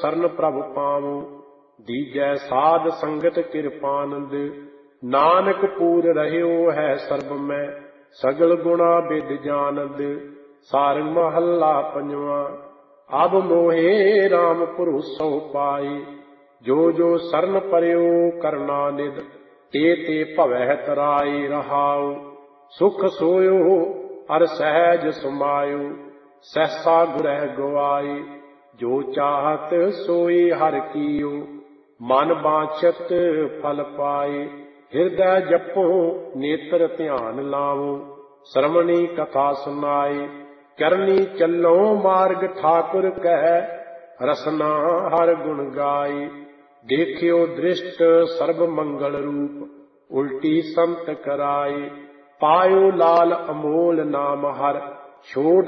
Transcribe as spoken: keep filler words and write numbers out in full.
ਸਰਨ ਪ੍ਰਭ ਪਾਵੋ। ਦੀਜੈ ਸਾਧ ਸੰਗਤ ਕਿਰਪਾਨੰਦ, ਨਾਨਕ ਪੂਰ ਰਹਿਓ ਹੈ ਸਰਬ ਮੈਂ, ਸਗਲ ਗੁਣਾ ਬਿਦ ਜਾਨਦ। ਸਾਰੰਗ ਮਹੱਲਾ ਪੰਜਵਾਂ। ਅਬ ਮੋਹੇ ਰਾਮ ਭਰੋਸੋ ਪਾਈ, ਜੋ ਜੋ ਸਰਨ ਪਰਿਓ ਕਰਨਾ ਨਿਦ, ਤੇ ਤੇ ਭਵਹਿ ਤਰਾਈ ਰਹਾਉ। ਸੁਖ ਸੋਇਓ ਅਰ ਸਹਿਜ ਸਮਾਇਓ, ਸਹਿਸਾ ਗੁਰਹਿ ਗਵਾਈ। ਜੋ ਚਾਹਤ ਸੋਈ ਹਰਿ ਕੀਓ, ਮਨ ਬਾਛਤ ਫਲ ਪਾਏ। ਹਿਰਦੈ ਜਪੋ ਨੇਤਰ ਧਿਆਨ ਲਾਵੋ, ਸ਼ਰਵਣੀ ਕਥਾ ਸੁਨਾਈ। ਚਰਨੀ ਚੱਲੋ ਮਾਰਗ ਠਾਕੁਰ ਕੈ, ਰਸਨਾ ਹਰ ਗੁਣ ਗਾਈ। ਦੇਖਿਓ ਦ੍ਰਿਸ਼ਟ ਸਰਬ ਮੰਗਲ ਰੂਪ, ਉਲਟੀ ਸੰਤ ਕਰਾਈ। ਪਾਇਓ ਲਾਲ ਅਮੋਲ ਨਾਮ ਹਰ, ਛੋੜ